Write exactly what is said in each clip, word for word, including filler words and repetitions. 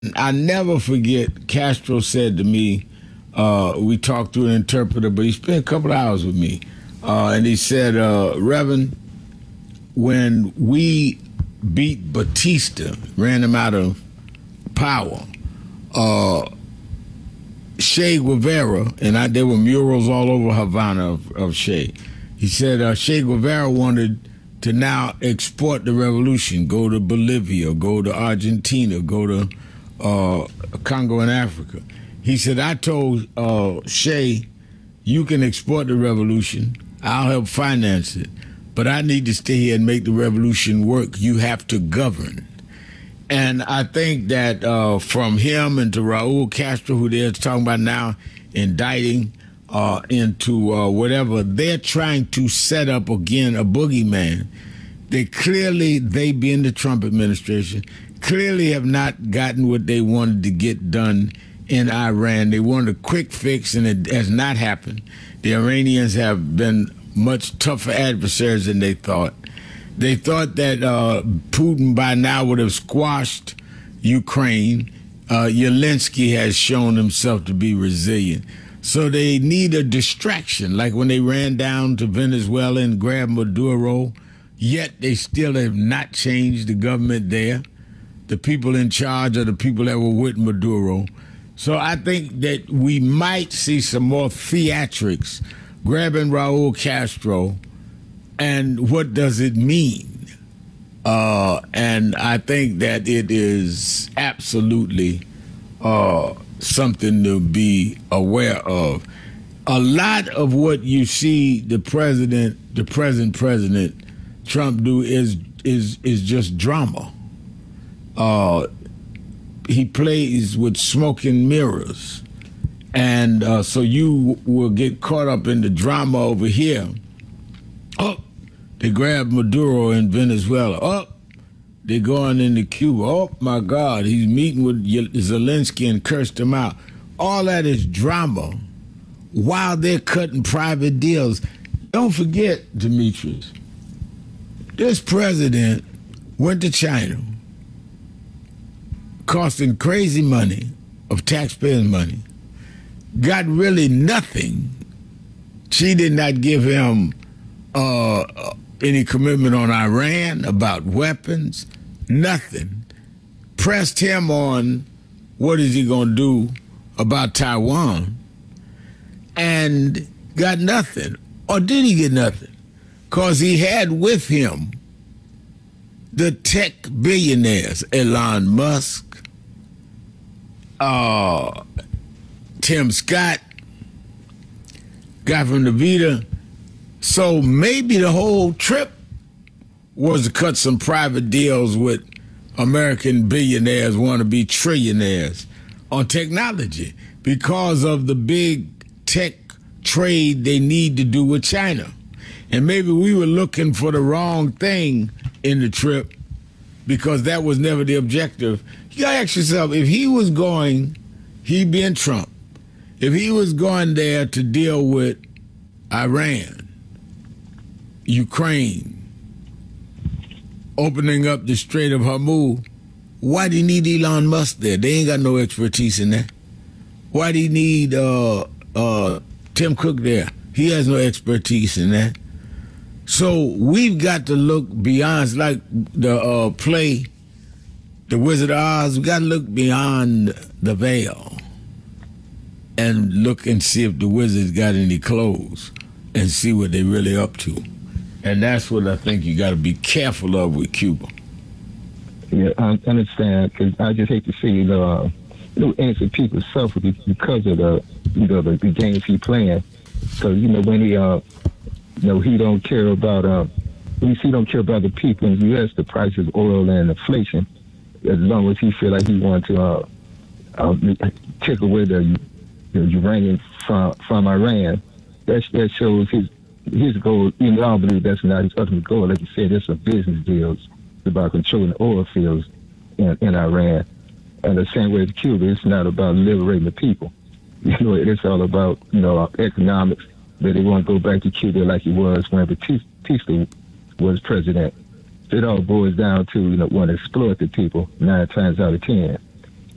I never forget, Castro said to me, uh, we talked through an interpreter, but he spent a couple of hours with me. Uh, and he said, uh, Reverend, when we beat Batista, ran him out of power, uh, Che Guevara, and I, there were murals all over Havana of, of Che. He said uh, Che Guevara wanted to now export the revolution, go to Bolivia, go to Argentina, go to uh, Congo in Africa. He said, I told uh, Che, you can export the revolution, I'll help finance it, but I need to stay here and make the revolution work. You have to govern. And I think that uh, from him and to Raul Castro, who they're talking about now, indicting uh, into uh, whatever, they're trying to set up again a boogeyman. They clearly, they being the Trump administration, clearly have not gotten what they wanted to get done in Iran. They wanted a quick fix, and it has not happened. The Iranians have been much tougher adversaries than they thought. They thought that uh, Putin by now would have squashed Ukraine. Uh, Zelensky has shown himself to be resilient. So they need a distraction, like when they ran down to Venezuela and grabbed Maduro, yet they still have not changed the government there. The people in charge are the people that were with Maduro. So I think that we might see some more theatrics grabbing Raul Castro. And what does it mean? Uh, and I think that it is absolutely uh, something to be aware of. A lot of what you see the president, the present president Trump do is is is just drama. Uh, he plays with smoke and mirrors, and uh, so you will get caught up in the drama over here. Oh, they grabbed Maduro in Venezuela. Oh, they're going into Cuba. Oh, my God, he's meeting with Zelensky and cursed him out. All that is drama while they're cutting private deals. Don't forget, Demetrius, this president went to China, costing crazy money of taxpayers' money, got really nothing. She did not give him uh, any commitment on Iran, about weapons, nothing. Pressed him on what is he going to do about Taiwan, and got nothing. Or did he get nothing? Because he had with him the tech billionaires, Elon Musk, uh, Tim Scott, guy from Nvidia. So maybe the whole trip was to cut some private deals with American billionaires, wannabe trillionaires on technology because of the big tech trade they need to do with China. And maybe we were looking for the wrong thing in the trip because that was never the objective. You gotta ask yourself, if he was going, he being Trump, if he was going there to deal with Iran, Ukraine, opening up the Strait of Hormuz, why do you need Elon Musk there? They ain't got no expertise in that. Why do you need uh, uh, Tim Cook there? He has no expertise in that. So we've got to look beyond, it's like the uh, play, The Wizard of Oz, we got to look beyond the veil and look and see if the wizard's got any clothes and see what they really up to. And that's what I think you got to be careful of with Cuba. Yeah, I understand, because I just hate to see, you know, uh, you know, innocent people suffer because of the, you know, the, the games he playing. Because, you know, when he, uh, you know, he don't care about, uh, at least he don't care about the people in the U S, the price of oil and inflation, as long as he feel like he wants to uh, uh, take away the, the uranium from, from Iran. That, that shows his his goal. You know, I don't believe that's not his ultimate goal. Like you said, it's a business deal. It's about controlling the oil fields in, in Iran. And the same way with Cuba, it's not about liberating the people. You know, it's all about, you know, economics, that they want to go back to Cuba like it was when Batista was president. It all boils down to, you know, want to exploit the people nine times out of ten.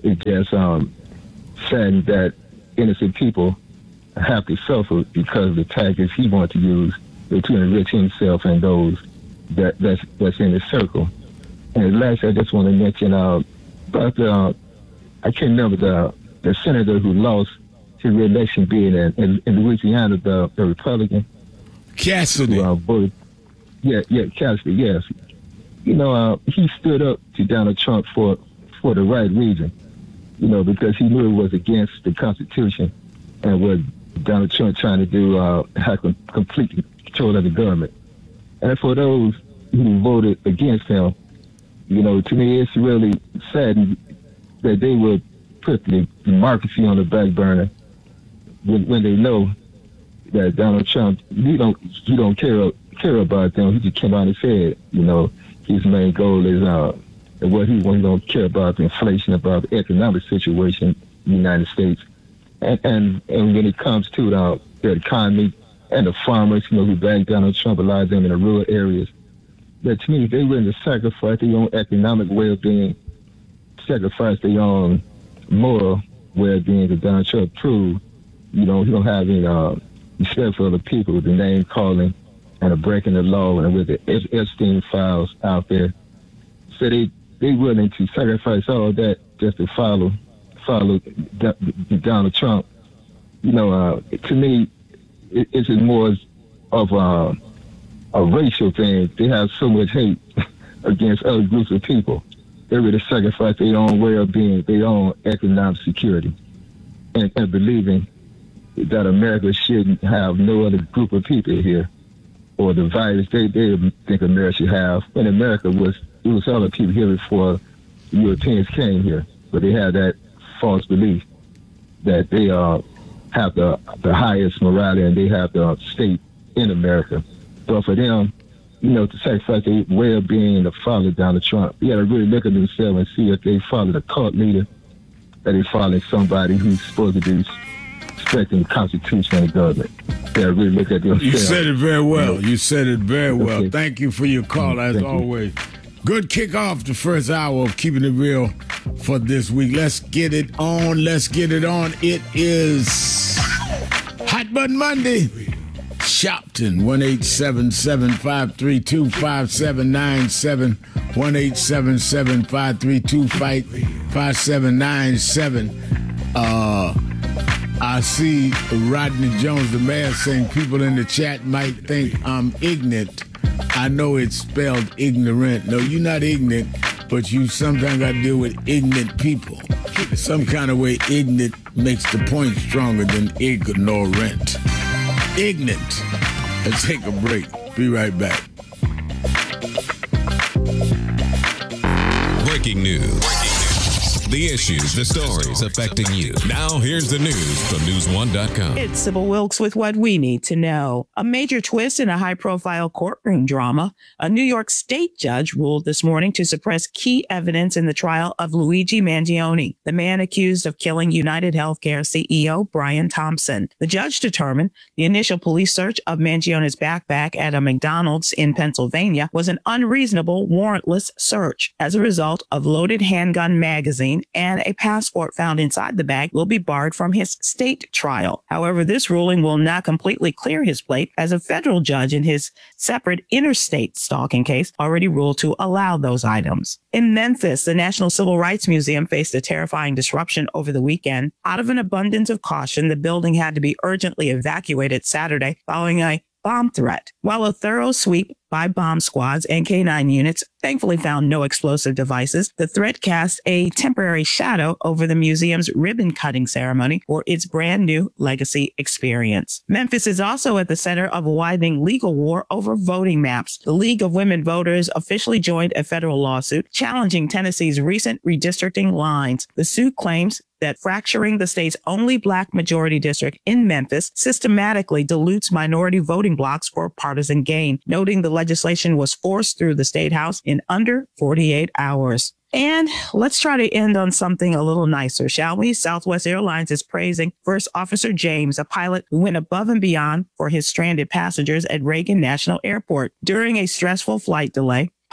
it just um, saddened that innocent people have to suffer because of the tactics he wanted to use to enrich himself and those that that's that's in his circle. And lastly, I just want to mention uh, about the, uh, I can't remember the the senator who lost his re-election bid in, in, in Louisiana, the, the Republican. Cassidy. Who, uh, voted, yeah, yeah, Cassidy, yes. You know, uh, he stood up to Donald Trump for for the right reason, you know, because he knew it was against the Constitution and what Donald Trump trying to do, uh, have complete control of the government. And for those who voted against him, you know, to me, it's really sad that they would put the democracy on the back burner when, when they know that Donald Trump, he don't he don't care care about them. He just came out and said, you know, his main goal is uh, what he wants. He don't care about the inflation, about the economic situation in the United States, and and, and when it comes to the, the economy and the farmers, you know, who back Donald Trump, a lot of them in the rural areas. That to me, they willing to sacrifice their own economic well-being, sacrifice their own moral well-being that Donald Trump proved. You know, he don't have any uh, respect for other people with the name calling and a breaking the law and with the Epstein files out there. So they they willing to sacrifice all that just to follow follow D- Donald Trump. You know, uh, to me, it, it's more of a, a racial thing. They have so much hate against other groups of people. They really sacrifice their own well-being, their own economic security, and, and believing that America shouldn't have no other group of people here, or the values they, they think America should have. And America was, it was other people here before Europeans came here, but they had that false belief that they uh, have the, the highest morality and they have the state in America. But for them, you know, to sacrifice their well-being to follow Donald Trump, you got to really look at themselves and see if they follow the cult leader, that they follow somebody who's supposed to be respecting the Constitution and the government. They got to really look at themselves. You said it very well. You said it very well. Okay. Thank you for your call, as Thank you. always. Good kick off the first hour of Keeping It Real for this week. Let's get it on. Let's get it on. It is Hot Button Monday. Shopton, one eight seven seven, five three two, five seven nine seven, one eight seven seven, five three two, five seven nine seven. Uh, I see Rodney Jones, the mayor, saying people in the chat might think I'm ignorant. I know it's spelled ignorant. No, you're not ignorant, but you sometimes got to deal with ignorant people. Some kind of way ignorant makes the point stronger than ignorant. Ignorant. Let's take a break. Be right back. Breaking news. The issues, the stories affecting you. Now here's the news from news one dot com. It's Sybil Wilkes with what we need to know. A major twist in a high-profile courtroom drama. A New York State judge ruled this morning to suppress key evidence in the trial of Luigi Mangione, the man accused of killing United Healthcare C E O Brian Thompson. The judge determined the initial police search of Mangione's backpack at a McDonald's in Pennsylvania was an unreasonable, warrantless search. As a result, a loaded handgun magazine and a passport found inside the bag will be barred from his state trial. However, this ruling will not completely clear his plate, as a federal judge in his separate interstate stalking case already ruled to allow those items. In Memphis, the National Civil Rights Museum faced a terrifying disruption over the weekend. Out of an abundance of caution, the building had to be urgently evacuated Saturday following a bomb threat. While a thorough sweep by bomb squads and K nine units thankfully found no explosive devices, the threat cast a temporary shadow over the museum's ribbon-cutting ceremony for its brand-new legacy experience. Memphis is also at the center of a widening legal war over voting maps. The League of Women Voters officially joined a federal lawsuit challenging Tennessee's recent redistricting lines. The suit claims that fracturing the state's only black majority district in Memphis systematically dilutes minority voting blocks for partisan gain, noting the legislation was forced through the State House in under forty-eight hours. And let's try to end on something a little nicer, shall we? Southwest Airlines is praising First Officer James, a pilot who went above and beyond for his stranded passengers at Reagan National Airport. During a stressful flight delay,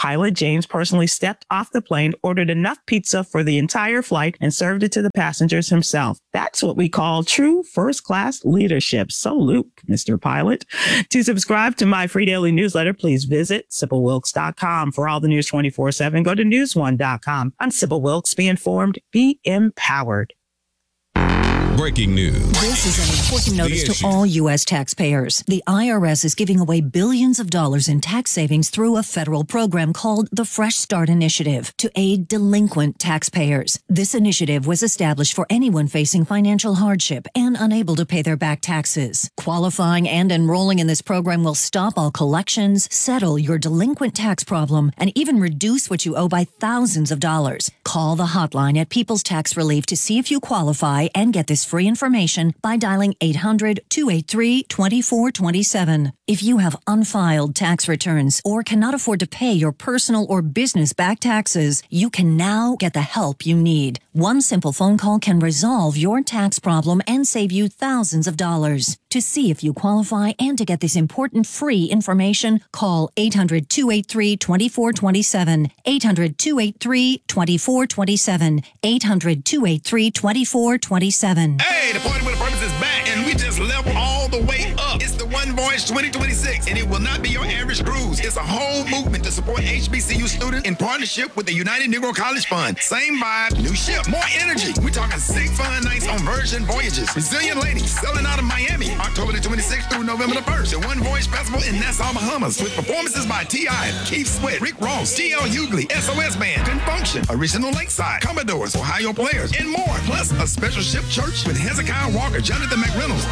Pilot James personally stepped off the plane, ordered enough pizza for the entire flight, and served it to the passengers himself. That's what we call true first-class leadership. Salute, Mister Pilot. To subscribe to my free daily newsletter, please visit Sybil Wilkes dot com. For all the news twenty-four seven, go to news one dot com. I'm Sybil Wilkes. Be informed, be empowered. Breaking news. This is an important notice The to all U S taxpayers. The I R S is giving away billions of dollars in tax savings through a federal program called the Fresh Start Initiative to aid delinquent taxpayers. This initiative was established for anyone facing financial hardship and unable to pay their back taxes. Qualifying and enrolling in this program will stop all collections, settle your delinquent tax problem, and even reduce what you owe by thousands of dollars. Call the hotline at People's Tax Relief to see if you qualify and get this free information by dialing eight hundred, two eight three, two four two seven. If you have unfiled tax returns or cannot afford to pay your personal or business back taxes, you can now get the help you need. One simple phone call can resolve your tax problem and save you thousands of dollars. To see if you qualify and to get this important free information, call eight hundred, two eight three, two four two seven, eight hundred, two eight three, two four two seven, eight hundred, two eight three, two four two seven. Hey, the Party with a Purpose is back, and we just level all the way up. It's the One Voice twenty twenty-six, and it will not be your average cruise. It's a whole movement to support H B C U students in partnership with the United Negro College Fund. Same vibe, new ship, more energy. We're talking six fun nights on Virgin Voyages. Resilient ladies selling out of Miami, October the twenty-sixth through November the first. The One Voice Festival in Nassau, Bahamas, with performances by T I, Keith Sweat, Rick Ross, T L Hughley, S O S Band, Confunction, Original Lakeside, Commodores, Ohio Players, and more. Plus a special ship church with Hezekiah Walker, Jonathan McReynolds,